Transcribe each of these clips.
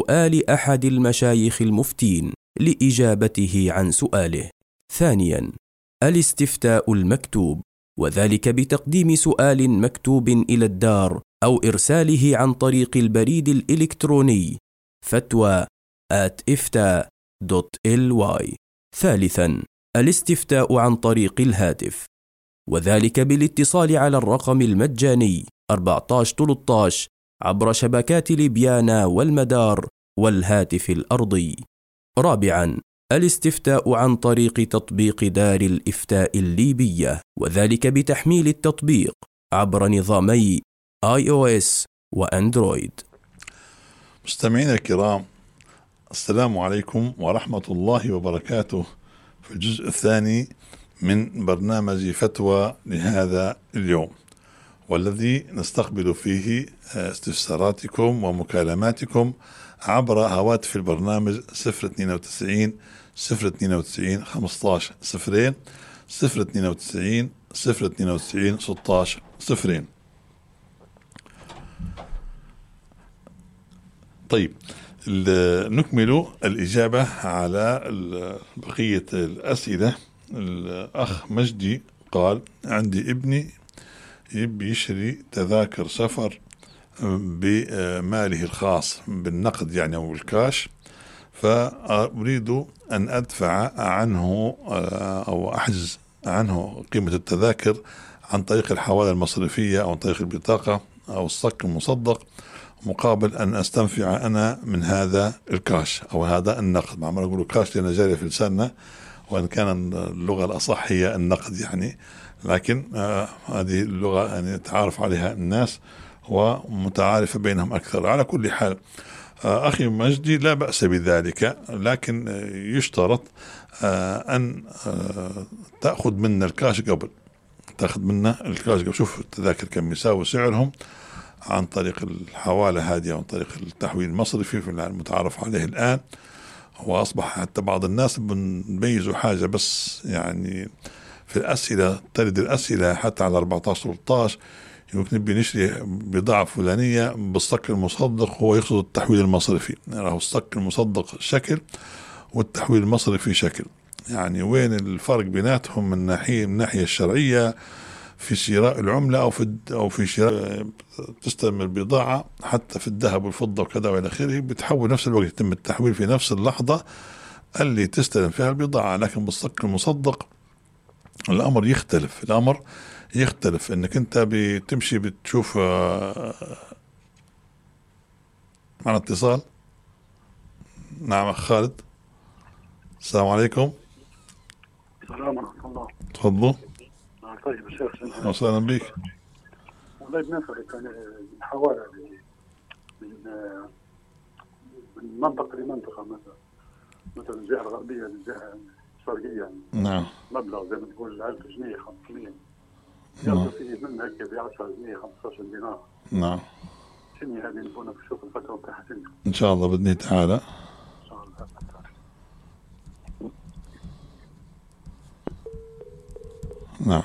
سؤال أحد المشايخ المفتين لإجابته عن سؤاله. ثانيا، الاستفتاء المكتوب، وذلك بتقديم سؤال مكتوب إلى الدار أو إرساله عن طريق البريد الإلكتروني fatwa@ifta.ly. ثالثا، الاستفتاء عن طريق الهاتف، وذلك بالاتصال على الرقم المجاني 1413 عبر شبكات ليبيانا والمدار والهاتف الأرضي. رابعا، الاستفتاء عن طريق تطبيق دار الإفتاء الليبية، وذلك بتحميل التطبيق عبر نظامي iOS وأندرويد. مستمعينا الكرام، السلام عليكم ورحمة الله وبركاته. في الجزء الثاني من برنامج فتوى لهذا اليوم، والذي نستقبل فيه استفساراتكم ومكالماتكم عبر هواتف البرنامج 092 092 15 0 092 092 16 0. طيب، نكمل الإجابة على بقية الأسئلة. الأخ مجدي قال: عندي ابني يشتري تذاكر سفر بماله الخاص بالنقد يعني أو الكاش، فأريد أن أدفع عنه أو أحجز عنه قيمة التذاكر عن طريق الحوالة المصرفية أو عن طريق البطاقة أو الصك المصدق، مقابل أن أستنفع أنا من هذا الكاش أو هذا النقد. ما عمال أقول كاش لأن جاري في لساننا، وإن كان اللغة الأصح هي النقد يعني، لكن هذه اللغة يعني يتعارف عليها الناس ومتعارفة بينهم أكثر. على كل حال أخي مجدي، لا بأس بذلك، لكن يشترط أن تأخذ منا الكاش قبل، شوف التذاكر كم يساوي سعرهم عن طريق الحوالة هذه أو عن طريق التحويل المصرفي في المتعارف عليه الآن. وأصبح حتى بعض الناس بنميزوا حاجة بس، يعني في الأسئلة ترد الأسئلة حتى على 14-13 يمكن نبي نشتري بضاعة فلانية بالصك المصدق، هو يقصد التحويل المصرفي. يعني الصك المصدق شكل والتحويل المصرفي شكل، يعني وين الفرق بيناتهم من الناحية الشرعية في شراء العملة أو في شراء تستلم البضاعة، حتى في الذهب والفضة وكذا وإلى آخره، بتحول نفس الوقت، يتم التحويل في نفس اللحظة اللي تستلم فيها البضاعة. لكن بالصك المصدق الأمر يختلف إنك أنت بتمشي بتشوف. معنا اتصال. نعم خالد، السلام عليكم. السلام ورحمة الله. تفضلوا. طيب يا شيخ، أهلا وسهلا بك. والله بنسألك عن الحوالة من منطقة لمنطقة، مثلا الجهة الغربية للجهة الشرقية، نعم. مبلغ زي ما تقول 1000 جنيه 500 يرجع فيه منها هيك ب 10 جنيه 15 دينار. نعم. شنو هذه نبغى نشوف الفتوى بتاعها شنو؟ إن شاء الله بإذن تعالى. إن شاء الله. نعم.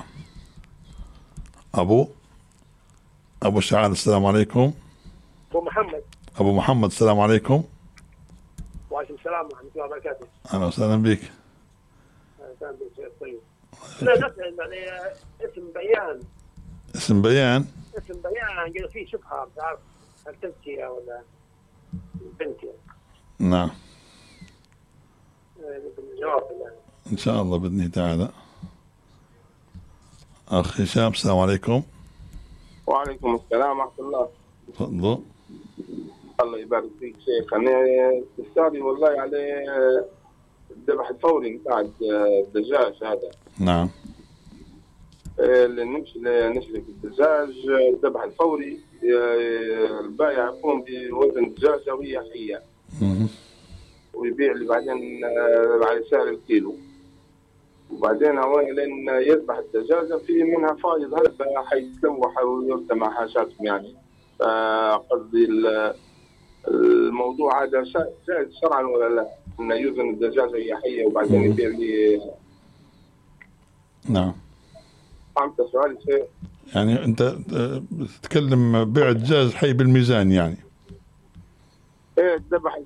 أبو شعال، السلام عليكم. أبو محمد السلام عليكم. وعليكم السلام ورحمة الله وبركاته. أهلا وسهلا بك. أهلا بك. طيب، لا نسأل يعني اسم بيان قال فيه شبهة، بتعرف هل تزكية ولا بنت يعني. نعم. الجواب يعني. إن شاء الله بإذن تعالى. أخ هشام، السلام عليكم. وعليكم السلام ورحمة الله. تفضل. الله يبارك فيك شيخ. أنا استفساري والله على الذبح الفوري بتاع الدجاج هذا. نعم. اللي نمشي نشري الدجاج الذبح الفوري، البائع يقوم بوزن دجاجة وهي حية ويبيع لي بعدين على سعر الكيلو، وبعدين لين يذبح الدجاجة في منها فايض هلبة حيتلوح ويرتمى حاشاتهم يعني. فقصدي الموضوع هذا جائز شرعا ولا لا؟ انه يوزن الدجاجة هي حية وبعدين يبيع لي. نعم. فهمت سؤالي شيء؟ يعني انت بتتكلم بيع الدجاج حي بالميزان يعني. ايه، الذبح